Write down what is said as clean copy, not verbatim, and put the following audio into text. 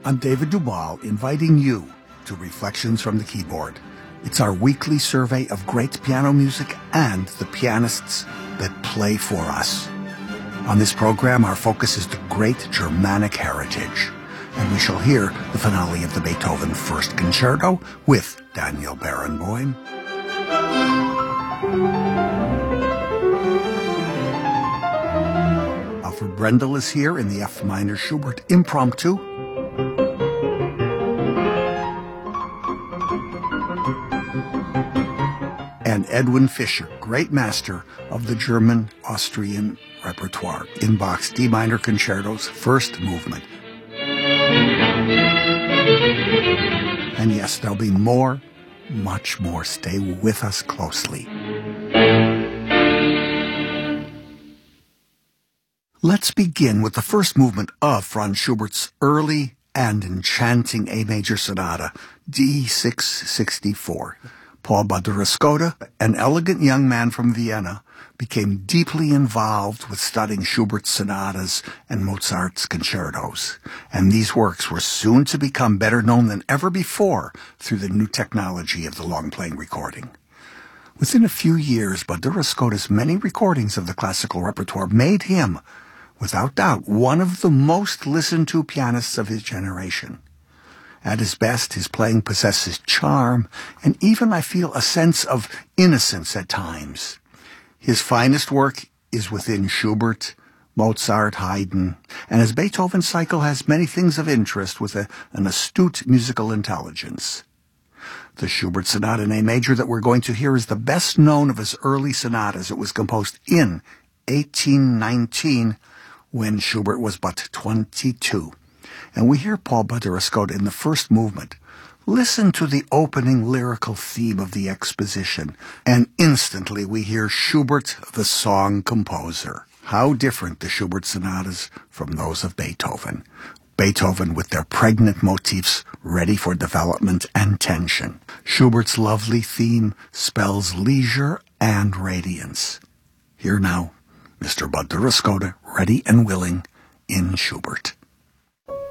I'm David Duval, inviting you to Reflections from the Keyboard. It's our weekly survey of great piano music and the pianists that play for us. On this program, our focus is the great Germanic heritage, and we shall hear the finale of the Beethoven First Concerto with Daniel Barenboim. Alfred Brendel is here in the F minor Schubert Impromptu. And Edwin Fischer, great master of the German-Austrian repertoire, in Bach's D minor concertos, first movement. And yes, there'll be more, much more. Stay with us closely. Let's begin with the first movement of Franz Schubert's early and enchanting A major sonata, D664. Paul Badura-Skota, an elegant young man from Vienna, became deeply involved with studying Schubert's sonatas and Mozart's concertos, and these works were soon to become better known than ever before through the new technology of the long-playing recording. Within a few years, Badura-Skota's many recordings of the classical repertoire made him, without doubt, one of the most listened-to pianists of his generation. At his best, his playing possesses charm, and even, I feel, a sense of innocence at times. His finest work is within Schubert, Mozart, Haydn, and his Beethoven cycle has many things of interest with an astute musical intelligence. The Schubert Sonata in A major that we're going to hear is the best known of his early sonatas. It was composed in 1819, when Schubert was but 22. And we hear Paul Badura-Skota in the first movement. Listen to the opening lyrical theme of the exposition, and instantly we hear Schubert, the song composer. How different the Schubert sonatas from those of Beethoven. Beethoven with their pregnant motifs ready for development and tension. Schubert's lovely theme spells leisure and radiance. Here now, Mr. Badura-Skota, ready and willing, in Schubert.